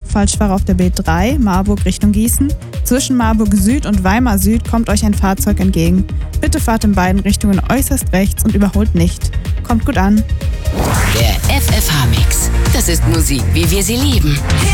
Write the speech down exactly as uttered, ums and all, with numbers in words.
Falschfahrer auf der B drei, Marburg Richtung Gießen. Zwischen Marburg Süd und Weimar Süd kommt euch ein Fahrzeug entgegen. Bitte fahrt in beiden Richtungen äußerst rechts und überholt nicht. Kommt gut an. Der F F H-Mix. Das ist Musik, wie wir sie lieben.